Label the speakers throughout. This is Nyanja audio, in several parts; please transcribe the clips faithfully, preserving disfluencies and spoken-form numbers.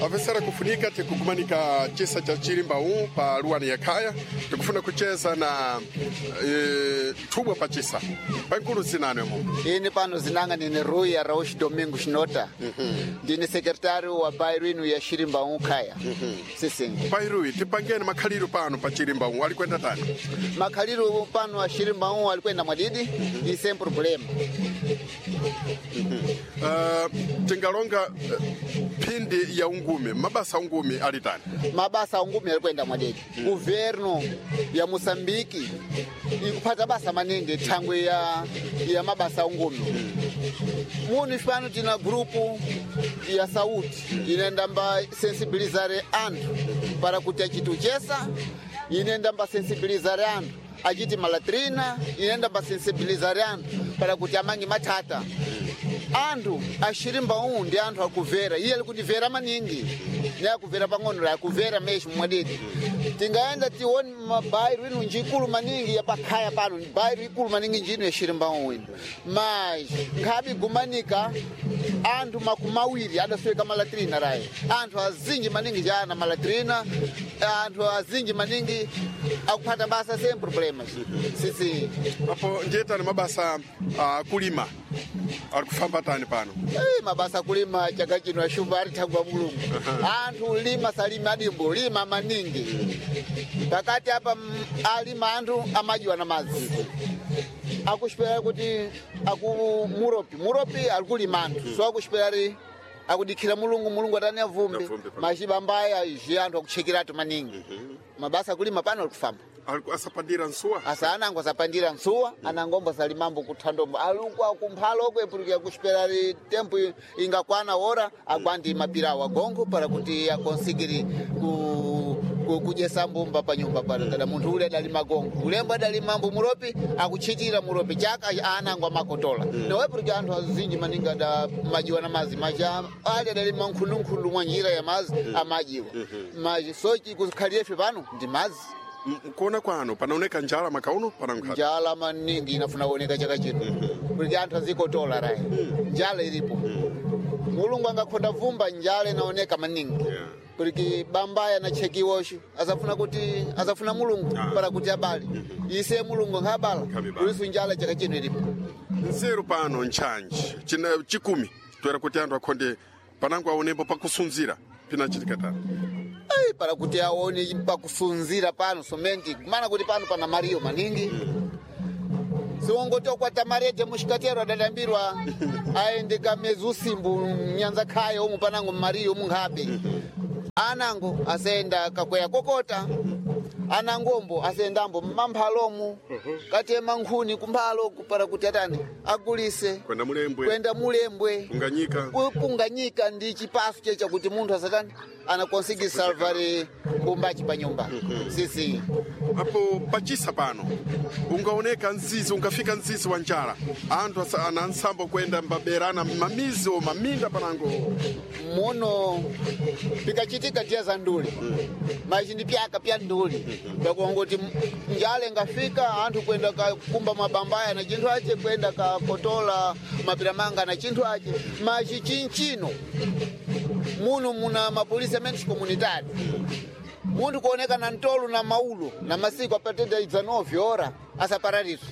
Speaker 1: Avesera kufunika tikukumanika chisa cha chilimba huu pa luani ya kaya tikufuna kucheza na e, tubwa pa chisa pankulu zinane mu
Speaker 2: ini pano zinanga nini Rui ya Raush Domingo Shinota mm -hmm. ndini sekretari wa Bairinu ya chilimba huu kaya mm -hmm. sisi
Speaker 1: Bairui tipangeni makhaliru pano pa chilimba huu alikwenda tani
Speaker 2: makhaliru pano wa chilimba huu alikwenda mwadidi mm -hmm. ise problema
Speaker 1: mm -hmm. uh, tingalonga uh, pindi ya ungume mabasa ungumi alitani
Speaker 2: mabasa ungumi alikwenda mwadidi mm. Governo ya Mosambiki ikupata basa manenge tangwe ya ya mabasa ungumi mm. Muni fano tina grupu ya sauti inaenda mba sensibilizare antu para kutia chitu chesa inaenda mba sensibilizare antu ajiti malatrina inaenda mba sensibilizare antu para kutia mangi matata andu ashirimba huu ndi andu akuvera iye alikudivera maningi ni akuvera pang'ono la akuvera meshi mwadidi tingaenda tioni mabairu inu njikulu maningi ya pakaya pano bairu ikulu maningi njinu ya shirimba huu mas ngabi gumanika andu makumawiri adasweka malatrina rai andu azinji maningi jana malatrina andu azinji maningi akupata basa sem problemas sisi
Speaker 1: hapo njeta ni mabasa uh, kulima alikufamba tani pano
Speaker 2: eh mabasa kulima chaka chino shumba ari tagwa mulungu antu lima salima dimbo lima maningi pakati hapa alima antu amajiwa na mazi akushpera kuti aku muropi muropi alikulima antu so akushpera ri akudikira mulungu mulungu atani avumbi mashiba mbaya iji antu akuchekiratu maningi mabasa kulima pano alikufamba
Speaker 1: asapandira nsuwa
Speaker 2: asa anango asapandira nsuwa anangomba salimambo kuthandombo alukwa kumphalo kwe pulika kushperari tempo ingakwana ora agwandi mapira wa gongo para kuti akonsigiri ku kujesa mbumba pa nyumba pano kada munthu ule dali magongo ulemba dali mambo muropi akuchitira muropi chaka anango makotola mm. Newe pulika anthu azinji maninga da majiwa na mazi maja ale dali mankhulunkhulu mwa njira ya mazi mm. amajiwa mm -hmm. Maji sochi kukhaliyefe pano ndi mazi
Speaker 1: kuona kwano panaoneka njala makauno panankhata
Speaker 2: njala maningi inafuna kuoneka chaka chino kuti anthu azikotola rai njala ilipo mulungu angakhonda vumba njala inaoneka maningi kuti bambaya na chekiwosho azafuna kuti azafuna mulungu para kuti abali ise mulungu ngabala kulisu njala chaka chino ilipo
Speaker 1: nzeru pano nchanji china chikumi twera kuti anthu akhonde panangu aonepo pakusunzira pinachitikatana
Speaker 2: ai para kuti aone pakusunzira pano somenti kumana kuti pano pana mariyo maningi mm. Siwongoto kwa tamarete mushikatero adadambirwa aende kamezi usimbu nyanza kaya omu panango mariyo munghabe anango asenda kakwea kokota anangombo asendambo mamphalomu katema nkhuni kumphalo kupara kuti atani agulise
Speaker 1: kwenda mulembwe
Speaker 2: kwenda mulembwe
Speaker 1: unganyika
Speaker 2: kupunganyika ndi chipasu checha kuti munthu asatani anakonsigi salvari mbumbachi pa nyumba sisi
Speaker 1: hapo pachisa pano ungaoneka nzizi ungafika nzizi wa njala anthu anansambo kwenda mbaberana mamizo maminda panango
Speaker 2: muno pikachitika tia za nduli machindi pyaka pya nduli bakongoti njale ngafika anthu kwenda kumba mabambaya na chinthu ache kwenda kakotola mapiramanga na chinthu ache machi chinchino muno muna mapolisi menshi komunitari mundu kuoneka na ntolu na maulo na masiku apatenda idzanovi ora asaparariso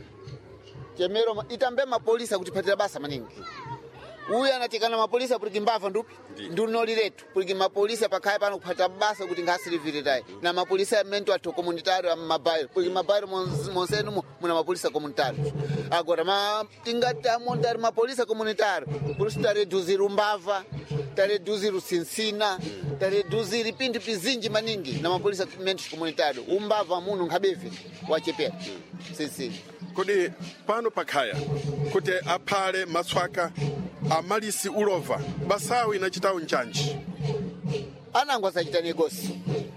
Speaker 2: chemero itambe mapolisi kutipatira basa maningi uyu anatikana mapolisi kuti mbava ndupi ndunoli letu kuti mapolisi pakaya pano kupata basa kuti ngasiliviridai na mapolisi amento ato komunitari wa mabairo kuti mabairo monsenu muna mapolisi komunitari agora ma tingata montari mapolisi komunitari polisi tareduziri umbava tareduziri usinsina tareduziri pindi pizinji maningi na mapolisi amento komunitari umbava munu ngabevi wachepera sisi
Speaker 1: kodi pano pakaya kuti apale maswaka amalisi ulova basawi na chitawu nchanji
Speaker 2: anango asachita negosio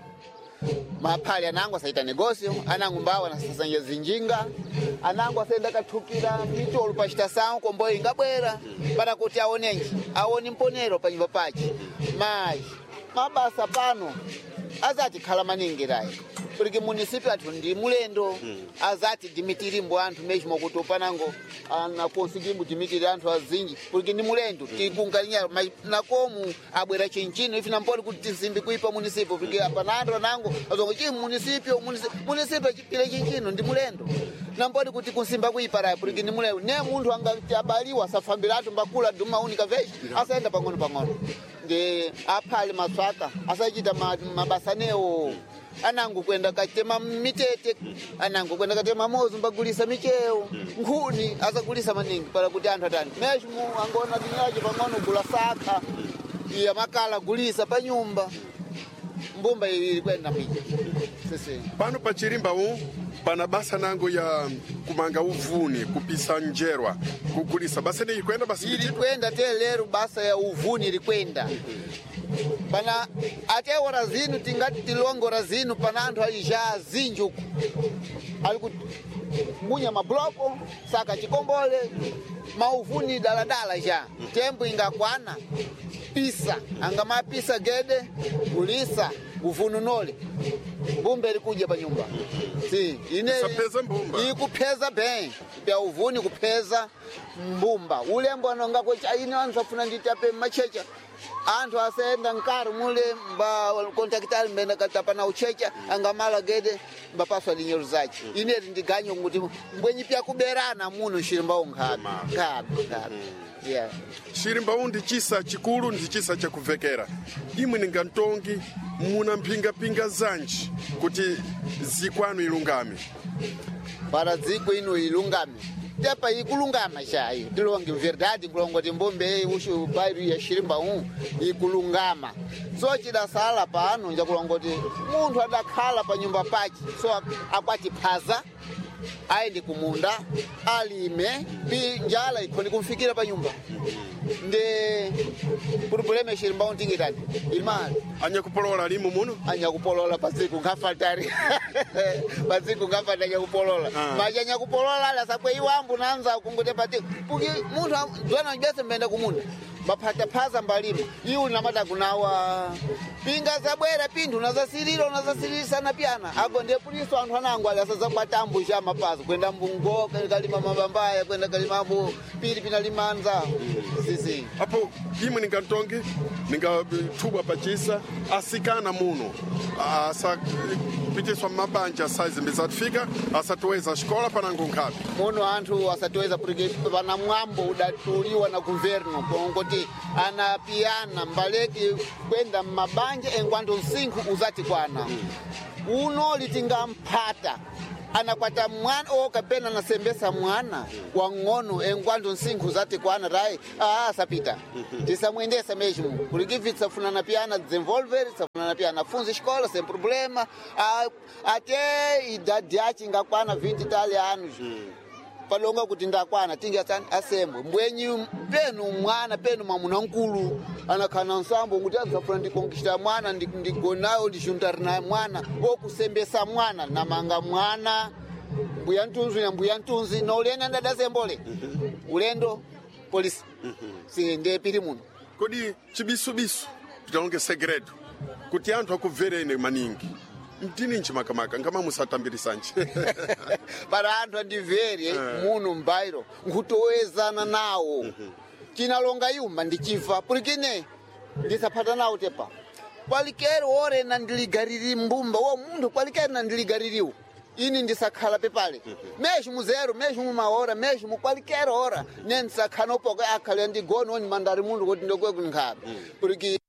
Speaker 2: mapali anango asachita negosio anango mbawa na sasanja zinjinga anango asenda kathukira mitolo pachita sangu komboyo ingabwera para kuti aonenji aoni mponero panyumba pachi mayi mabasa pano azati khala maningi rai porque município athu ndi mulendo azati dimitirimbo anthu mesmo kuti panango ana conseguimos dimitir anthu azinji porque ndi mulendo tikungalinha mas nakomu abwera chinchino ife nampoli kuti tizimbi kuipa município porque panando nango azongo chi município município chipile chinchino ndi mulendo nampoli kuti kunsimba kuipara porque ndi mulendo ne munthu angati abaliwa asafambiratu mbakula duma unika vez asaenda pang'ono pang'ono de aphali maswaka asachita mabasa neo anangu kwenda katema mitete anangu kwenda katema mozo mbagulisa micheo nkhuni asagulisa maningi para kuti anthu atani mesmo angona tinyaje pang'ono gula saka iya makala gulisa pa nyumba mbumba ili kwenda mija sisi
Speaker 1: pano pa Chirimba u pana basa nango ya kumanga uvuni kupisa njerwa kugulisa basa ni kwenda basi
Speaker 2: ili kwenda telero basa ya uvuni ili kwenda pana ate ora zinu tingati tilongo ora zinu pana anthu alija zinjuku aliku munya mabloko saka chikombole mauvuni daladala ja tempo ingakwana pisa angama pisa gede ulisa uvunu nole mbumba ilikuja pa nyumba si ine
Speaker 1: sapeza mbumba
Speaker 2: ikupeza ben pya uvuni kupeza mbumba ulembo anonga kwa ine ansafuna nditape machecha anthu asenda nkari mule mba kontaktali mbenda katapa na uchecha angamala gede mba paswa linyeru zachi ine ndiganyo nguti mbwenyi pya kuberana muno Chirimba ungabi ngabi ngabi yeah
Speaker 1: Chirimba undi chisa chikulu ndi chisa cha kuvekera imwe ningantongi muna mpinga pinga zanji kuti zikwanu ilungame
Speaker 2: para ziko ino ilungame tepa ikulungama shayi tilonge verdade kulongo timbombe ushu bairu ya Chirimba un ikulungama so chidasala pano nja kulongo ti munthu adakhala pa nyumba pachi so akwati phaza aende kumunda alime pi njala ikoni kumfikira pa nyumba nde problema Chirimba un tingitani imali
Speaker 1: anya kupolola limu muno
Speaker 2: anya kupolola pasiku ngafaltari pasiku ngafata anya kupolola
Speaker 1: ah.
Speaker 2: maji anya kupolola la sakwe iwambu nanza kungote pati puki munthu dwana njese mbenda kumunda bapata phaza mbalima iu namata kunawa pinga zabwera pinthu nazasiriro nazasirisa na piana apo ndiye puliso anthu anangu ali asazakwata ja mapazi kwenda mbungo kalima mabambaya kwenda kalima mbu pili pinalimanza sisi
Speaker 1: apo imwe ningantongi ninga thuba pachisa asikana muno asa pitiswa mabanja size mbizatfika asatuweza shikola panango nkhapi
Speaker 2: muno anthu asatuweza porque pana mwambo udatuliwa na governo pongoti anapiana mbaleki kwenda mabanja engwanto nsinku uzati kwana uno litingamphata anakwata mwana okapena nasembesa mwana wa ngono engwanto nsinku zati kwana rai ah sapita tisamwendesa mesmo porque vitsa funana piana desenvolver safunana piana funzi escola sem problema até idade yake ingakwana vinte tali anos palonga kuti ndakwana tingi asembwe mbwenyi penu mwana penu mamuna nkulu anakhana nsambo kuti azafuna ndikonkishita mwana ndigonayo ndishuntari na mwana okusembesa mwana namanga mwana mbuya ntunzi na mbuya ntunzi na ulenda ndadazembole ulendo polisi si nde pili muno
Speaker 1: kodi chibisubisu titalonge segredo kuti anthu akubverene maningi mtini nchimakamaka ngama musatambirisanji
Speaker 2: para anthu andivere muno mbairo nkutowezana nawo chinalonga yuma ndichiva pulikine ndisapata nawo tepa kwalikere ore na ndiligariri mbumba wo munthu kwalikere na ndiligaririwo ini ndisakhala pepale mesho muzero mesho mumaora mesho mukwalikere ora nensakhala opoka akhale ndigono ni mandari munthu kuti ndokwe kunkhabe puliki